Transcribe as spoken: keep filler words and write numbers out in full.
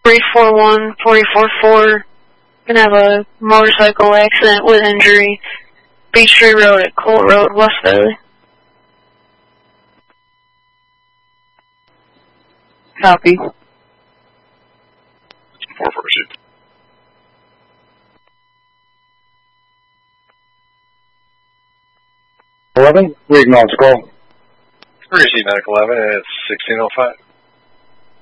three four one, four four four. Gonna have a motorcycle accident with injury. Beach Tree Road at Colt Road, West Valley. Copy. four four two. eleven, we acknowledge call. Receive Medical eleven, it's sixteen oh five.